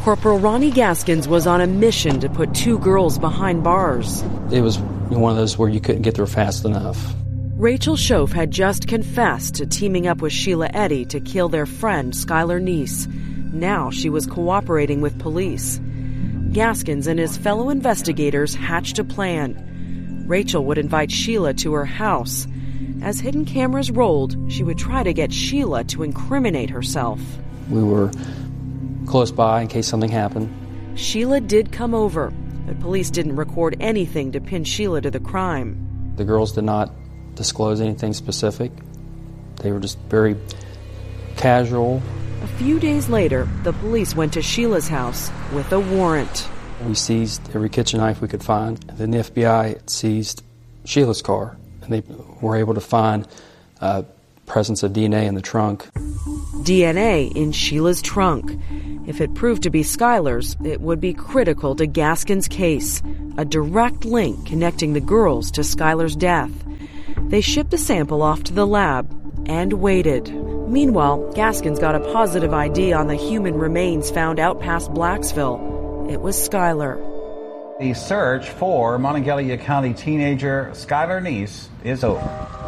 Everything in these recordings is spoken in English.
Corporal Ronnie Gaskins was on a mission to put two girls behind bars. It was one of those where you couldn't get there fast enough. Rachel Shoaf had just confessed to teaming up with Sheila Eddy to kill their friend Skylar Neese. Now she was cooperating with police. Gaskins and his fellow investigators hatched a plan. Rachel would invite Sheila to her house. As hidden cameras rolled, she would try to get Sheila to incriminate herself. We were close by in case something happened. Sheila did come over, but police didn't record anything to pin Sheila to the crime. The girls did not disclose anything specific. They were just very casual. A few days later, the police went to Sheila's house with a warrant. We seized every kitchen knife we could find. Then the FBI seized Sheila's car, and they were able to find presence of DNA in the trunk. DNA in Sheila's trunk. If it proved to be Skylar's, it would be critical to Gaskins' case, a direct link connecting the girls to Skylar's death. They shipped the sample off to the lab and waited. Meanwhile, Gaskins got a positive ID on the human remains found out past Blacksville. It was Skylar. The search for Monongalia County teenager Skylar Neese is over.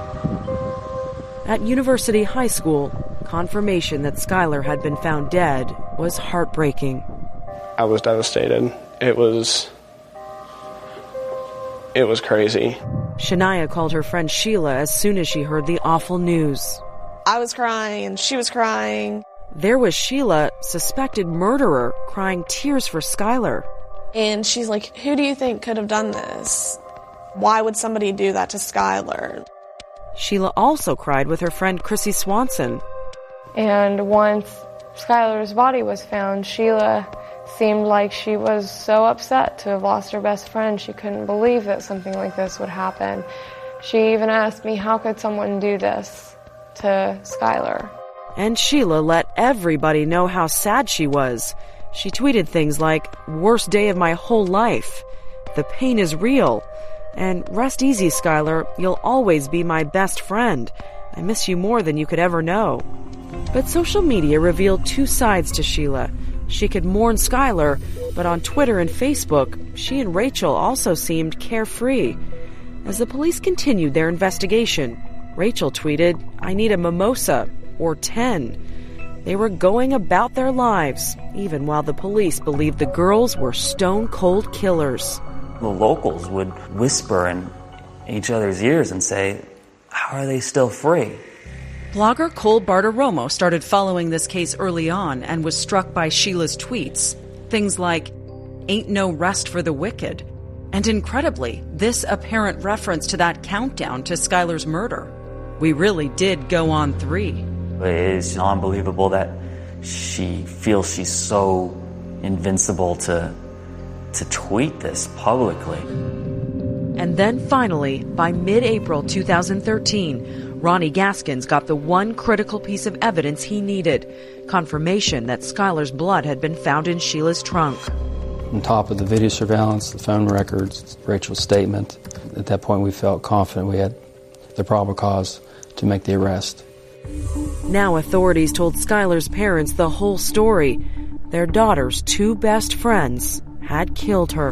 At University High School, confirmation that Skylar had been found dead was heartbreaking. I was devastated. It was crazy. Shania called her friend Sheila as soon as she heard the awful news. I was crying and she was crying. There was Sheila, suspected murderer, crying tears for Skylar. And she's like, who do you think could have done this? Why would somebody do that to Skylar? Sheila also cried with her friend Chrissy Swanson. And once Skylar's body was found, Sheila seemed like she was so upset to have lost her best friend. She couldn't believe that something like this would happen. She even asked me, how could someone do this to Skylar? And Sheila let everybody know how sad she was. She tweeted things like, worst day of my whole life. The pain is real. And rest easy, Skylar. You'll always be my best friend. I miss you more than you could ever know. But social media revealed two sides to Sheila. She could mourn Skylar, but on Twitter and Facebook, she and Rachel also seemed carefree. As the police continued their investigation, Rachel tweeted, I need a mimosa, or 10. They were going about their lives, even while the police believed the girls were stone-cold killers. The locals would whisper in each other's ears and say, how are they still free? Blogger Cole Bartiromo started following this case early on and was struck by Sheila's tweets. Things like, ain't no rest for the wicked. And incredibly, this apparent reference to that countdown to Skylar's murder. We really did go on 3. It is unbelievable that she feels she's so invincible to tweet this publicly. And then finally, by mid-April 2013, Ronnie Gaskins got the one critical piece of evidence he needed, confirmation that Skylar's blood had been found in Sheila's trunk. On top of the video surveillance, the phone records, Rachel's statement, at that point we felt confident we had the probable cause to make the arrest. Now authorities told Skylar's parents the whole story. Their daughter's 2 best friends had killed her.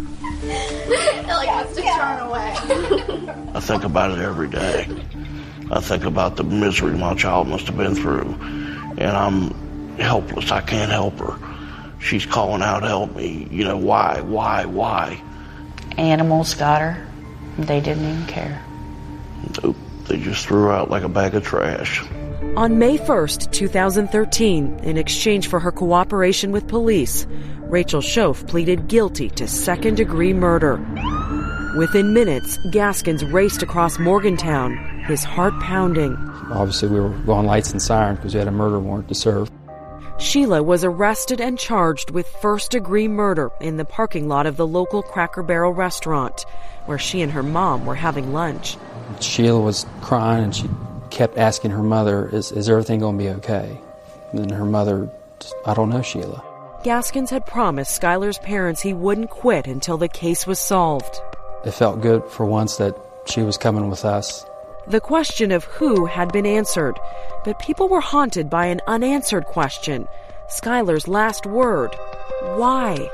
It has to turn away. I think about it every day. I think about the misery my child must have been through, and I'm helpless. I can't help her. She's calling out, help me. You know, why? Animals got her. They didn't even care. Nope. They just threw her out like a bag of trash. On May 1st, 2013, in exchange for her cooperation with police, Rachel Shoaf pleaded guilty to second-degree murder. Within minutes, Gaskins raced across Morgantown, his heart pounding. Obviously, we were on lights and sirens because we had a murder warrant to serve. Sheila was arrested and charged with first-degree murder in the parking lot of the local Cracker Barrel restaurant, where she and her mom were having lunch. Sheila was crying, and she kept asking her mother, is everything going to be okay? And then her mother, I don't know, Sheila. Gaskins had promised Skylar's parents he wouldn't quit until the case was solved. It felt good for once that she was coming with us. The question of who had been answered, but people were haunted by an unanswered question. Skylar's last word. Why?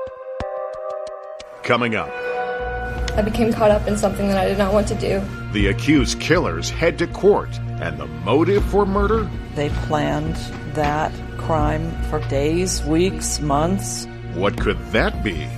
Coming up. I became caught up in something that I did not want to do. The accused killers head to court, and the motive for murder? They planned that crime for days, weeks, months. What could that be?